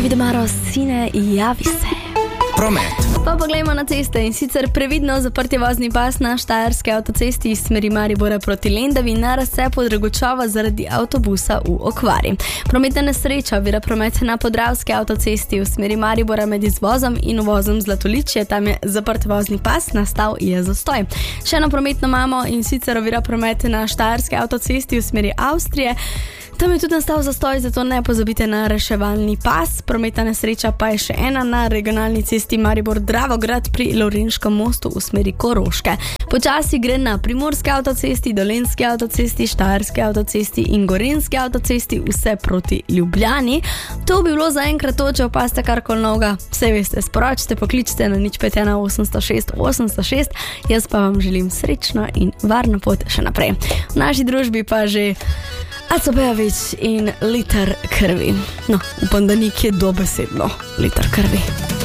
David Maros, sine, javi se. Promet. Pa poglejmo na ceste in sicer previdno zaprti vozni pas na štajerski avtocesti iz smeri Maribora proti Lendavi na razcepu Dragočova zaradi avtobusa v okvari. Prometna nesreča ovira promet na Podravski avtocesti v smeri Maribora med izvozom in uvozom Zlatoličje, tam je zaprt vozni pas, nastal je zastoj. Še eno prometno imamo in sicer ovira promet na štajerski avtocesti v smeri Avstrije. Tam je tudi nastal zastoj, zato ne pozabite na reševalni pas. Prometna nesreča pa je še ena na regionalni cesti Maribor-Dravograd pri Lorenškem mostu v smeri Koroške. Počasi gre na Primorski avtocesti, Dolenjski avtocesti, Štajerski avtocesti in Gorenjski avtocesti vse proti Ljubljani. To bi bilo za enkrat to, če opazite karkoli novega. Vse veste, sporočite, pokličite na 051 806 806. Jaz pa vam želim srečno in varno pot še naprej. V naši družbi pa že Aco Pejović in Liter krvi. No, upam, da nikje dobesedno liter krvi.